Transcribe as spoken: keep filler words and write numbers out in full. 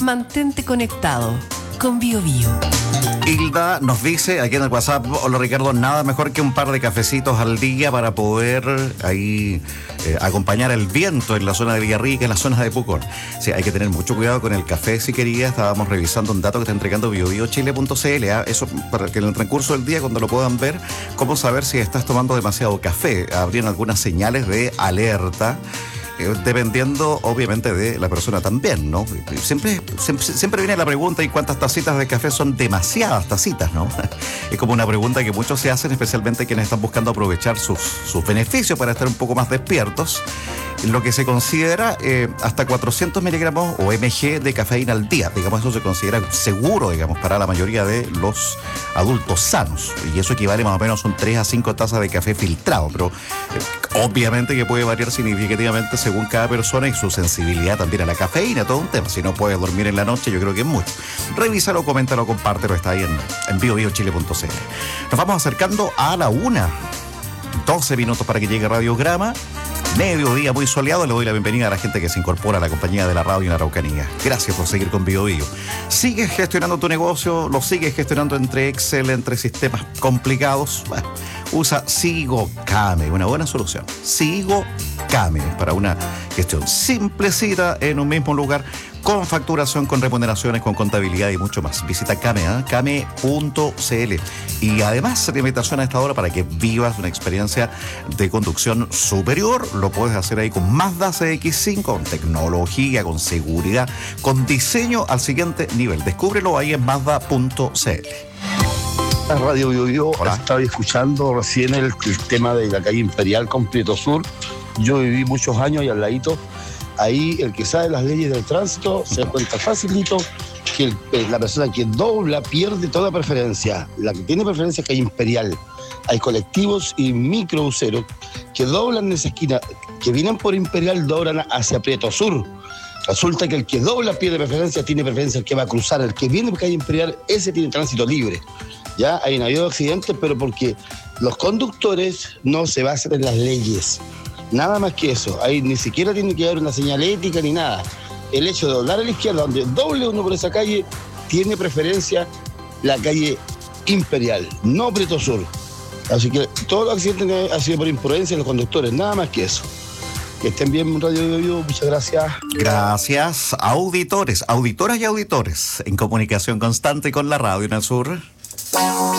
Mantente conectado con BioBio. Hilda nos dice aquí en el WhatsApp: hola Ricardo, nada mejor que un par de cafecitos al día para poder ahí eh, acompañar el viento en la zona de Villarrica, en la zona de Pucón. Sí, hay que tener mucho cuidado con el café, si quería. Estábamos revisando un dato que está entregando bio bio chile punto c l, ¿eh? Eso para que en el transcurso del día, cuando lo puedan ver, cómo saber si estás tomando demasiado café. Habrían algunas señales de alerta, dependiendo obviamente de la persona también, ¿no? Siempre, siempre, siempre viene la pregunta: ¿y cuántas tacitas de café son demasiadas tacitas, no? Es como una pregunta que muchos se hacen, especialmente quienes están buscando aprovechar sus, sus beneficios para estar un poco más despiertos. Lo que se considera eh, hasta cuatrocientos miligramos o mg de cafeína al día, digamos, eso se considera seguro, digamos, para la mayoría de los adultos sanos, y eso equivale más o menos a un tres a cinco tazas de café filtrado, pero eh, obviamente que puede variar significativamente según cada persona y su sensibilidad también a la cafeína, todo un tema. Si no puedes dormir en la noche, yo creo que es mucho. Revísalo, coméntalo, compártelo, está ahí en, en bio bio chile punto c l. Nos vamos acercando a la una, doce minutos para que llegue Radiograma. Mediodía muy soleado. Le doy la bienvenida a la gente que se incorpora a la compañía de la radio en Araucanía. Gracias por seguir con Bio Bio. ¿Sigues gestionando tu negocio? ¿Lo sigues gestionando entre Excel, entre sistemas complicados? Bueno, usa SigoCame, una buena solución. SigoCame, para una gestión simplecita en un mismo lugar, con facturación, con remuneraciones, con contabilidad y mucho más. Visita Came, ¿eh? Came punto c l. Y además, la invitación a esta hora para que vivas una experiencia de conducción superior. Lo puedes hacer ahí con Mazda C X cinco, con tecnología, con seguridad, con diseño al siguiente nivel. Descúbrelo ahí en Mazda punto c l. La Radio Bio Bio, estaba escuchando recién el, el tema de la calle Imperial con Prieto Sur. Yo viví muchos años y al ladito. Ahí el que sabe las leyes del tránsito se da cuenta facilito que el, la persona que dobla pierde toda preferencia. La que tiene preferencia es calle Imperial. Hay colectivos y microbuseros que doblan en esa esquina, que vienen por Imperial, doblan hacia Prieto Sur. Resulta que el que dobla pierde preferencia, tiene preferencia el que va a cruzar. El que viene por calle Imperial, ese tiene tránsito libre. Ya hay habido accidentes, pero porque los conductores no se basan en las leyes. Nada más que eso. Ahí ni siquiera tiene que haber una señalética ni nada. El hecho de doblar a la izquierda, donde doble uno por esa calle, tiene preferencia la calle Imperial, no Prieto Sur. Así que todos los accidentes han sido por imprudencia de los conductores, nada más que eso. Que estén bien, Radio Bio Bio, muchas gracias. Gracias, auditores, auditoras y auditores, en comunicación constante con la radio en el sur.